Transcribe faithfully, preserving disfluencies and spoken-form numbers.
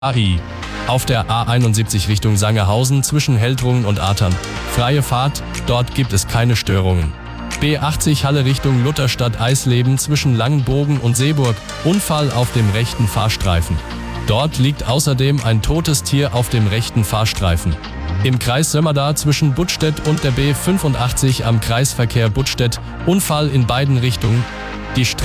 A I. Auf der A einundsiebzig Richtung Sangerhausen zwischen Heldrungen und Athern. Freie Fahrt, dort gibt es keine Störungen. B achtzig Halle Richtung Lutherstadt-Eisleben zwischen Langenbogen und Seeburg. Unfall auf dem rechten Fahrstreifen. Dort liegt außerdem ein totes Tier auf dem rechten Fahrstreifen. Im Kreis Sömmerda zwischen Buttstedt und der B fünfundachtzig am Kreisverkehr Buttstedt. Unfall in beiden Richtungen. Die